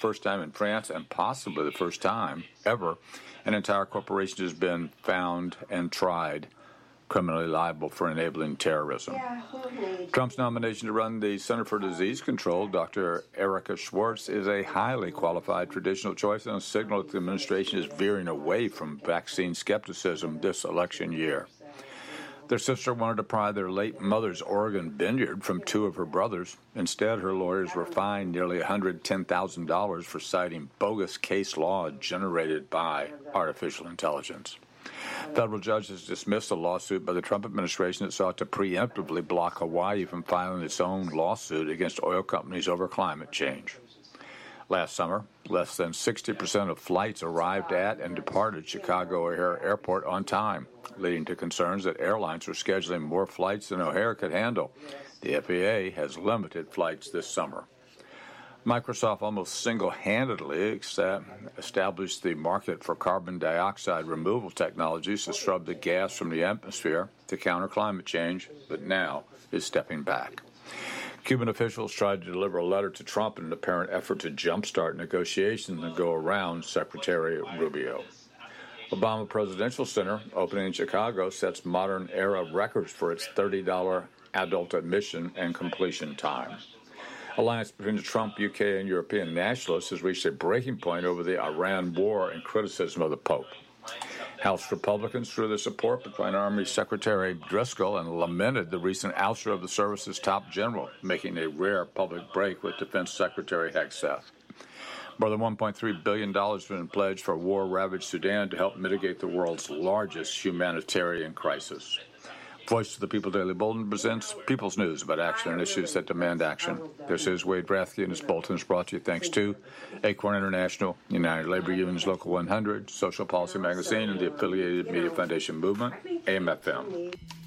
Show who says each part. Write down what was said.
Speaker 1: first time in France and possibly the first time ever an entire corporation has been found and tried criminally liable for enabling terrorism. Trump's nomination to run the Center for Disease Control, Dr. Erica Schwartz, is a highly qualified traditional choice and a signal that the administration is veering away from vaccine skepticism this election year. Their sister wanted to pry their late mother's Oregon vineyard from two of her brothers. Instead, her lawyers were fined nearly $110,000 for citing bogus case law generated by artificial intelligence. Federal judges dismissed a lawsuit by the Trump administration that sought to preemptively block Hawaii from filing its own lawsuit against oil companies over climate change. Last summer, less than 60% of flights arrived at and departed Chicago O'Hare Airport on time, leading to concerns that airlines were scheduling more flights than O'Hare could handle. The FAA has limited flights this summer. Microsoft almost single-handedly established the market for carbon dioxide removal technologies to scrub the gas from the atmosphere to counter climate change, but now is stepping back. Cuban officials tried to deliver a letter to Trump in an apparent effort to jumpstart negotiations and go around Secretary Rubio. Obama Presidential Center, opening in Chicago, sets modern-era records for its $30 adult admission and completion time. Alliance between the Trump, UK, and European nationalists has reached a breaking point over the Iran war and criticism of the Pope. House Republicans drew their support between Army Secretary Driscoll and lamented the recent ouster of the service's top general, making a rare public break with Defense Secretary Hegseth. More than $1.3 billion has been pledged for war-ravaged Sudan to help mitigate the world's largest humanitarian crisis. Voice of the People Daily Bulletin presents People's News about action and issues that demand action. This is Wade Rathke, and this bulletin is brought to you thanks to Acorn International, United Labor Union's Local 100, Social Policy Magazine, and the Affiliated Media Foundation Movement, AM/FM.